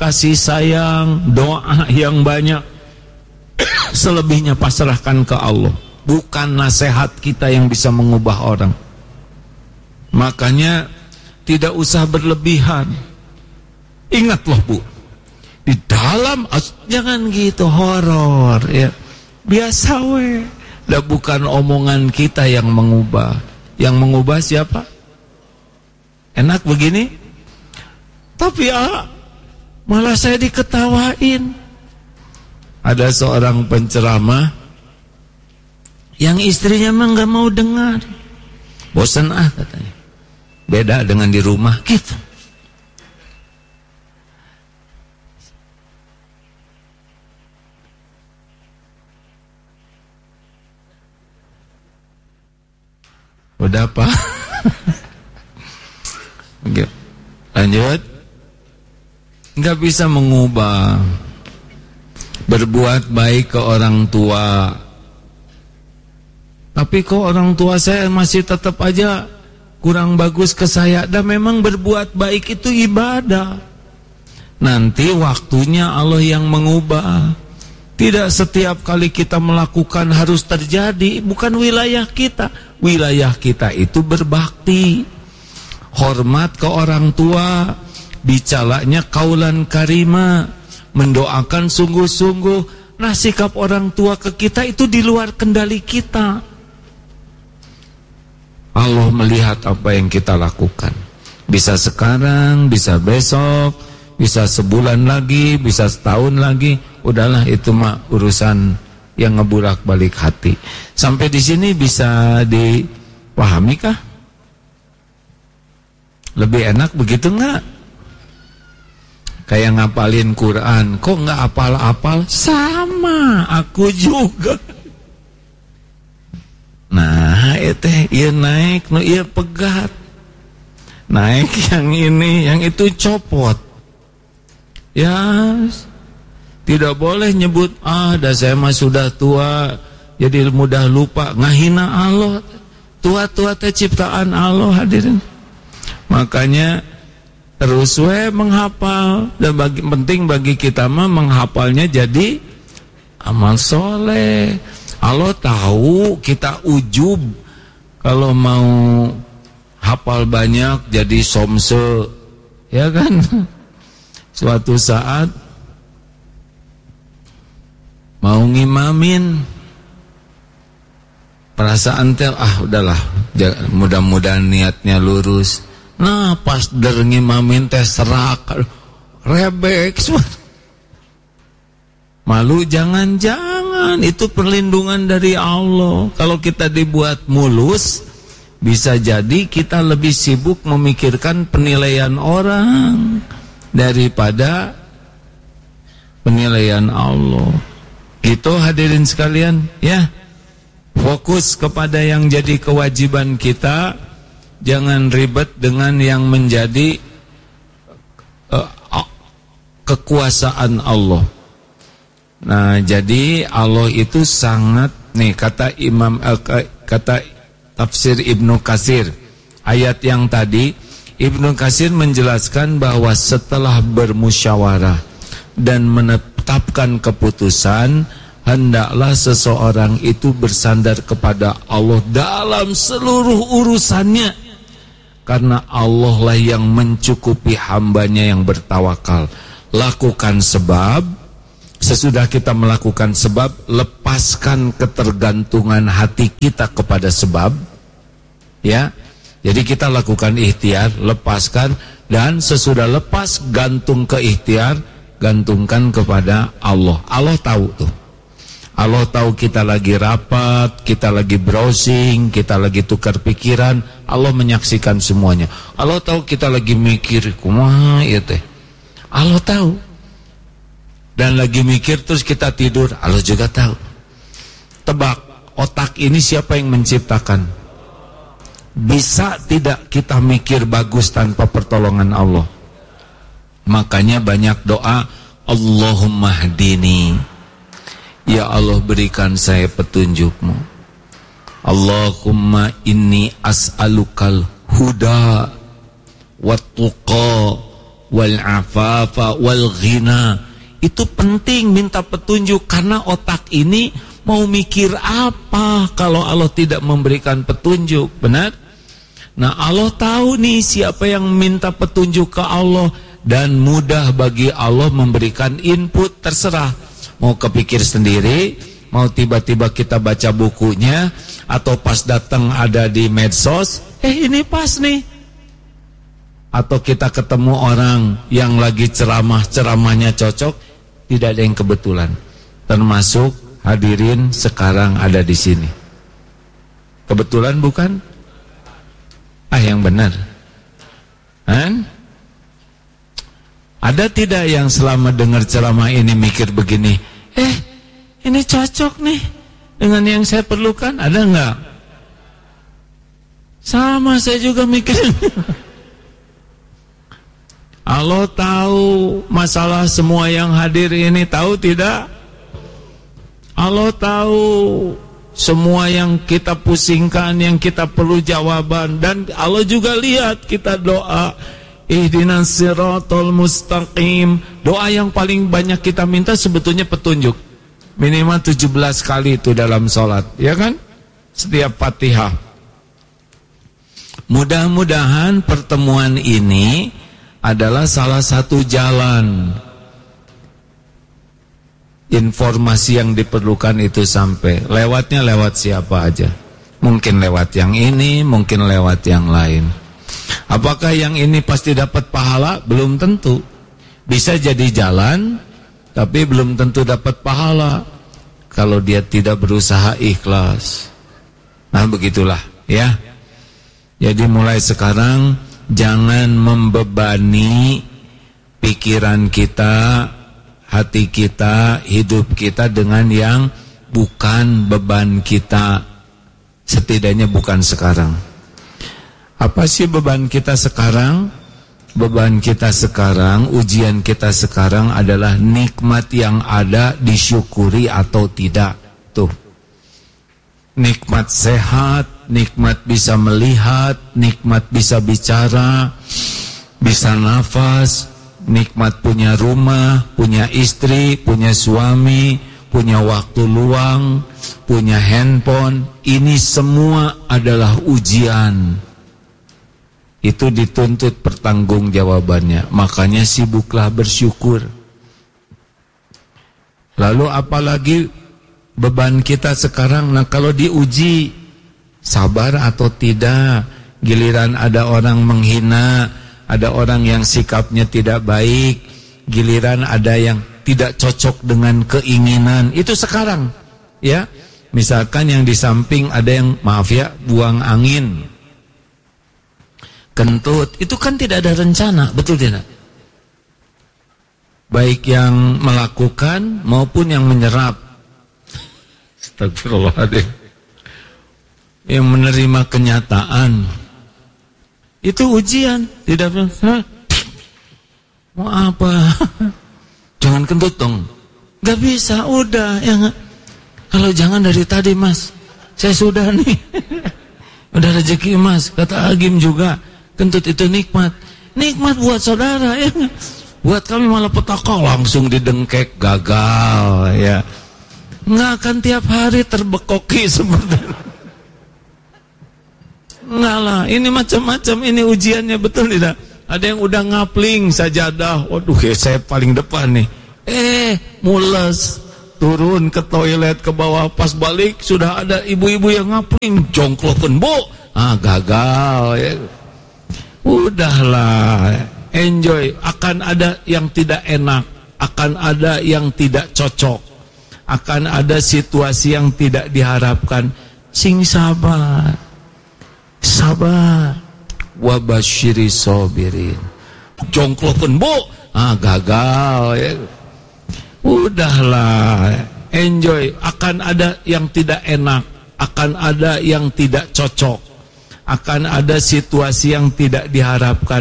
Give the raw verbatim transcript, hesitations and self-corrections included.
kasih sayang, doa yang banyak. Selebihnya pasrahkan ke Allah. Bukan nasihat kita yang bisa mengubah orang. Makanya tidak usah berlebihan. Ingat loh Bu, di dalam jangan gitu horor ya. Biasa we. Dan bukan omongan kita yang mengubah. Yang mengubah siapa? Enak begini? Tapi ah, malah saya diketawain. Ada seorang penceramah yang istrinya mah nggak mau dengar. Bosan ah katanya. Beda dengan di rumah gitu. Udah apa? Oke. Lanjut. Nggak bisa mengubah. Berbuat baik ke orang tua. Tapi kok orang tua saya masih tetap aja kurang bagus ke saya. Dan memang berbuat baik itu ibadah. Nanti waktunya Allah yang mengubah. Tidak setiap kali kita melakukan harus terjadi. Bukan wilayah kita. Wilayah kita itu berbakti. Hormat ke orang tua. Bicaranya kaulan karima. Mendoakan sungguh-sungguh. Nah, sikap orang tua ke kita itu di luar kendali kita. Allah melihat apa yang kita lakukan. Bisa sekarang, bisa besok, bisa sebulan lagi, bisa setahun lagi. Udahlah, itu mah urusan yang ngebolak-balik hati. Sampai di sini bisa dipahami kah? Lebih enak begitu enggak? Kayak ngapalin Quran, kok nggak apal-apal? Sama, aku juga. Nah, itu iya naik, no iya pegat. Naik yang ini, yang itu copot. Ya, tidak boleh nyebut, ah, dah saya mah sudah tua, jadi mudah lupa. Ngahina Allah. Tua-tua teh ciptaan Allah, hadirin. Makanya terus we menghafal. Dan bagi, penting bagi kita mah menghafalnya jadi amal soleh. Allah tahu kita ujub kalau mau hafal banyak jadi somse, ya kan? Suatu saat mau ngimamin, perasaan teh ah udahlah, mudah-mudahan niatnya lurus. Nah pas der ngimamin teh serak, rebek. Malu jangan-jangan, itu perlindungan dari Allah. Kalau kita dibuat mulus, bisa jadi kita lebih sibuk memikirkan penilaian orang daripada penilaian Allah. Gitu hadirin sekalian, ya. Fokus kepada yang jadi kewajiban kita. Jangan ribet dengan yang menjadi uh, kekuasaan Allah. Nah, jadi Allah itu sangat, nih kata Imam uh, kata tafsir Ibnu Katsir, ayat yang tadi Ibnu Katsir menjelaskan bahwa setelah bermusyawarah dan menetapkan keputusan, hendaklah seseorang itu bersandar kepada Allah dalam seluruh urusannya. Karena Allah lah yang mencukupi hambanya yang bertawakal. Lakukan sebab, sesudah kita melakukan sebab, lepaskan ketergantungan hati kita kepada sebab. Ya, jadi kita lakukan ikhtiar, lepaskan, dan sesudah lepas gantung ke ikhtiar, gantungkan kepada Allah. Allah tahu tuh. Allah tahu kita lagi rapat, kita lagi browsing, kita lagi tukar pikiran. Allah menyaksikan semuanya. Allah tahu kita lagi mikir, kumaha ya teh. Allah tahu. Dan lagi mikir terus kita tidur, Allah juga tahu. Tebak, otak ini siapa yang menciptakan? Bisa tidak kita mikir bagus tanpa pertolongan Allah? Makanya banyak doa, Allahumma hdini. Ya Allah, berikan saya petunjukmu. Allahumma inni as'alukal huda wat tuqa wal afafa wal ghina. Itu penting minta petunjuk, karena otak ini mau mikir apa kalau Allah tidak memberikan petunjuk. Benar? Nah, Allah tahu nih siapa yang minta petunjuk ke Allah, dan mudah bagi Allah memberikan input. Terserah mau kepikir sendiri, mau tiba-tiba kita baca bukunya, atau pas datang ada di medsos, eh ini pas nih. Atau kita ketemu orang yang lagi ceramah, ceramahnya cocok. Tidak ada yang kebetulan. Termasuk hadirin sekarang ada di sini. Kebetulan bukan? Ah, yang benar. Kan? Ada tidak yang selama dengar ceramah ini mikir begini, eh ini cocok nih dengan yang saya perlukan? Ada enggak? Sama, saya juga mikir. Allah tahu masalah semua yang hadir ini, tahu tidak? Allah tahu semua yang kita pusingkan, yang kita perlu jawaban. Dan Allah juga lihat kita doa, ihdinas siratal mustaqim. Doa yang paling banyak kita minta sebetulnya petunjuk. Minimal tujuh belas kali itu dalam sholat, ya kan? Setiap Fatihah. Mudah-mudahan pertemuan ini adalah salah satu jalan informasi yang diperlukan itu sampai. Lewatnya lewat siapa aja. Mungkin lewat yang ini, mungkin lewat yang lain. Apakah yang ini pasti dapat pahala? Belum tentu. Bisa jadi jalan, tapi belum tentu dapat pahala kalau dia tidak berusaha ikhlas. Nah, begitulah ya. Jadi mulai sekarang jangan membebani pikiran kita, hati kita, hidup kita dengan yang bukan beban kita. Setidaknya bukan sekarang. Apa sih beban kita sekarang? Beban kita sekarang, ujian kita sekarang adalah nikmat yang ada disyukuri atau tidak. Tuh. Nikmat sehat, nikmat bisa melihat, nikmat bisa bicara, bisa nafas, nikmat punya rumah, punya istri, punya suami, punya waktu luang, punya handphone. Ini semua adalah ujian. Itu dituntut pertanggungjawabannya. Makanya sibuklah bersyukur. Lalu apalagi beban kita sekarang? Nah, kalau diuji sabar atau tidak, giliran ada orang menghina, ada orang yang sikapnya tidak baik, giliran ada yang tidak cocok dengan keinginan, itu sekarang ya. Misalkan yang di samping ada yang, maaf ya, buang angin, kentut, itu kan tidak ada rencana, betul tidak? Baik yang melakukan maupun yang menyerap. Astagfirullahaladzim. Yang menerima kenyataan itu ujian. Tidak, hah? Mau apa? Jangan kentut dong. Gak bisa, udah ya gak? Kalau jangan dari tadi mas, saya sudah nih. Udah rezeki mas. Kata Agim juga, kentut itu nikmat. Nikmat buat saudara ya gak? Buat kami malah petaka langsung didengkek, gagal ya. Nggak akan tiap hari terbekoki seperti itu. Nggak lah, ini macam-macam, ini ujiannya, betul tidak? Ada yang udah ngapling sajadah, waduh ya saya paling depan nih. Eh, mules, turun ke toilet ke bawah, pas balik sudah ada ibu-ibu yang ngapling, jongklokan bu, ah gagal ya. Udahlah, enjoy. Akan ada yang tidak enak, akan ada yang tidak cocok, akan ada situasi yang tidak diharapkan. Sing sabar, sabar. Wabasyiri sobirin. Jongklokan bu, ah gagal ya. Udahlah, enjoy. Akan ada yang tidak enak, akan ada yang tidak cocok, akan ada situasi yang tidak diharapkan.